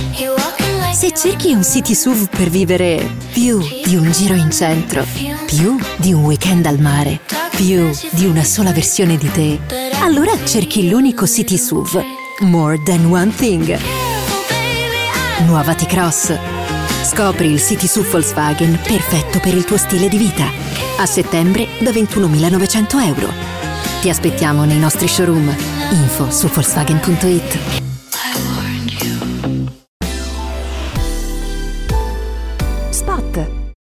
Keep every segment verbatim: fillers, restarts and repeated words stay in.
Se cerchi un city S U V per vivere più di un giro in centro, più di un weekend al mare, più di una sola versione di te, allora cerchi l'unico city S U V More Than One Thing. Nuova T-Cross. Scopri il city S U V Volkswagen perfetto per il tuo stile di vita. A settembre da ventunomilanovecento euro. Ti aspettiamo nei nostri showroom. Info su Volkswagen punto it. Spot.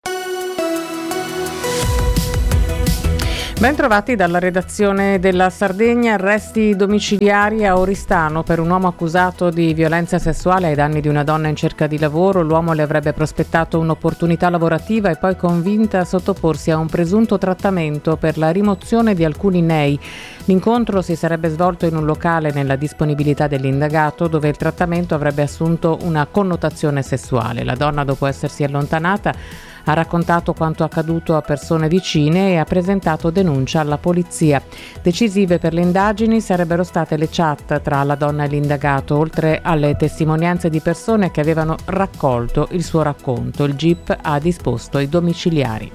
Bentrovati dalla redazione della Sardegna. Arresti domiciliari a Oristano per un uomo accusato di violenza sessuale ai danni di una donna in cerca di lavoro. L'uomo le avrebbe prospettato un'opportunità lavorativa e poi convinta a sottoporsi a un presunto trattamento per la rimozione di alcuni nei. L'incontro si sarebbe svolto in un locale nella disponibilità dell'indagato, dove il trattamento avrebbe assunto una connotazione sessuale. La donna, dopo essersi allontanata, ha raccontato quanto accaduto a persone vicine e ha presentato denuncia alla polizia. Decisive per le indagini sarebbero state le chat tra la donna e l'indagato, oltre alle testimonianze di persone che avevano raccolto il suo racconto. Il G I P ha disposto i domiciliari.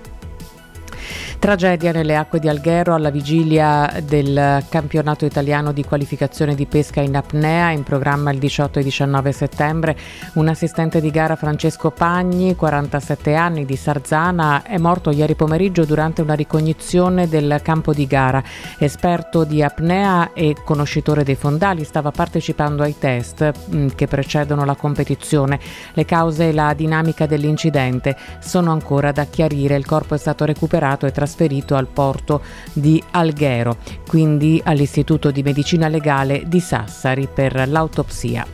Tragedia nelle acque di Alghero alla vigilia del campionato italiano di qualificazione di pesca in apnea, in programma il diciotto e diciannove settembre. Un assistente di gara, Francesco Pagni, quarantasette anni, di Sarzana, è morto ieri pomeriggio durante una ricognizione del campo di gara. Esperto di apnea e conoscitore dei fondali, stava partecipando ai test mh, che precedono la competizione. Le cause e la dinamica dell'incidente sono ancora da chiarire. Il corpo è stato recuperato e trasferito al porto di Alghero, quindi all'Istituto di Medicina Legale di Sassari per l'autopsia.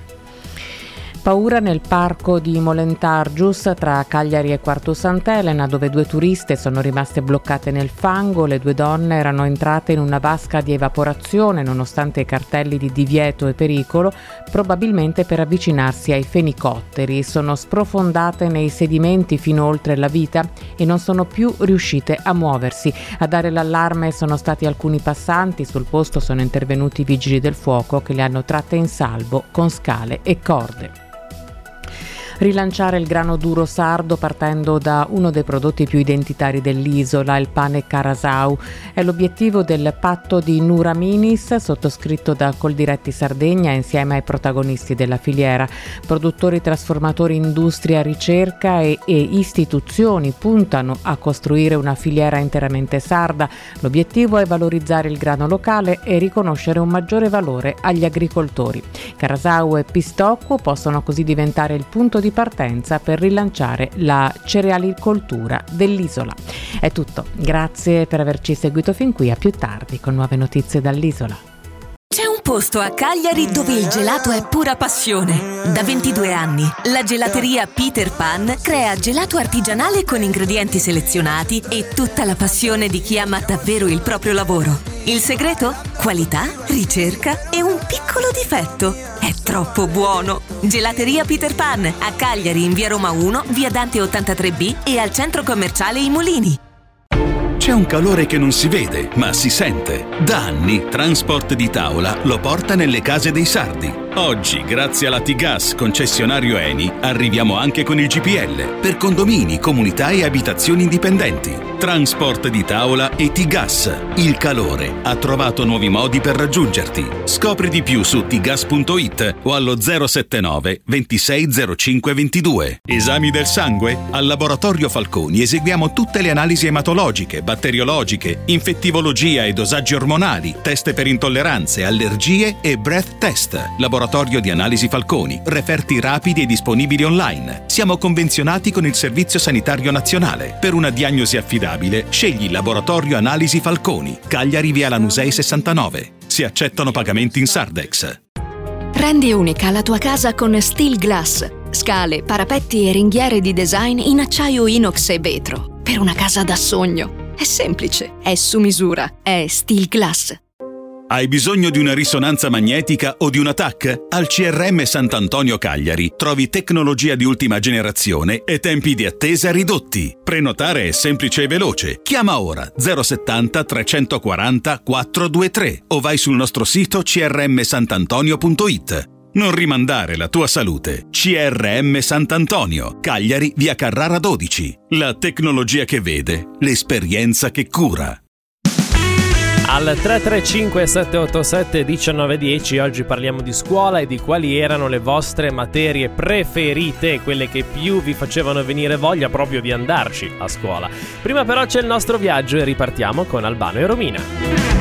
Paura nel parco di Molentargius tra Cagliari e Quarto Sant'Elena, dove due turiste sono rimaste bloccate nel fango. Le due donne erano entrate in una vasca di evaporazione nonostante i cartelli di divieto e pericolo, probabilmente per avvicinarsi ai fenicotteri. Sono sprofondate nei sedimenti fino oltre la vita e non sono più riuscite a muoversi. A dare l'allarme sono stati alcuni passanti. Sul posto sono intervenuti i vigili del fuoco che le hanno tratte in salvo con scale e corde. Rilanciare il grano duro sardo partendo da uno dei prodotti più identitari dell'isola, il pane Carasau. È l'obiettivo del patto di Nuraminis, sottoscritto da Coldiretti Sardegna insieme ai protagonisti della filiera. Produttori, trasformatori, industria, ricerca e, e istituzioni puntano a costruire una filiera interamente sarda. L'obiettivo è valorizzare il grano locale e riconoscere un maggiore valore agli agricoltori. Carasau e Pistocco possono così diventare il punto di di partenza per rilanciare la cerealicoltura dell'isola. È tutto, grazie per averci seguito fin qui, a più tardi con nuove notizie dall'isola. C'è un posto a Cagliari dove il gelato è pura passione. Da ventidue anni la gelateria Peter Pan crea gelato artigianale con ingredienti selezionati e tutta la passione di chi ama davvero il proprio lavoro. Il segreto? Qualità, ricerca e un piccolo difetto: è troppo buono. Gelateria Peter Pan a Cagliari in via Roma uno, via Dante ottantatré B e al centro commerciale I Mulini. C'è un calore che non si vede, ma si sente. Da anni Transport di Tavola lo porta nelle case dei sardi. Oggi, grazie alla T-Gas concessionario Eni, arriviamo anche con il G P L per condomini, comunità e abitazioni indipendenti. Transport di Tavola e T-Gas. Il calore ha trovato nuovi modi per raggiungerti. Scopri di più su t gas punto it o allo zero sette nove ventisei zero cinque ventidue. Esami del sangue? Al Laboratorio Falconi eseguiamo tutte le analisi ematologiche, batteriologiche, infettivologia e dosaggi ormonali, test per intolleranze, allergie e breath test. Laboratorio di analisi Falconi, referti rapidi e disponibili online. Siamo convenzionati con il Servizio Sanitario Nazionale. Per una diagnosi affidabile, scegli il Laboratorio Analisi Falconi, Cagliari via Lanusei sessantanove. Si accettano pagamenti in Sardex. Rendi unica la tua casa con Steel Glass. Scale, parapetti e ringhiere di design in acciaio inox e vetro. Per una casa da sogno. È semplice, è su misura, è Steel Glass. Hai bisogno di una risonanza magnetica o di una T A C? Al C R M Sant'Antonio Cagliari trovi tecnologia di ultima generazione e tempi di attesa ridotti. Prenotare è semplice e veloce. Chiama ora zero settanta trecentoquaranta quattrocentoventitré o vai sul nostro sito c r m santantonio punto it. Non rimandare la tua salute. C R M Sant'Antonio, Cagliari, via Carrara dodici. La tecnologia che vede, l'esperienza che cura. Al tre tre cinque sette otto sette uno nove uno zero oggi parliamo di scuola e di quali erano le vostre materie preferite, quelle che più vi facevano venire voglia proprio di andarci a scuola. Prima però c'è il nostro viaggio e ripartiamo con Albano e Romina.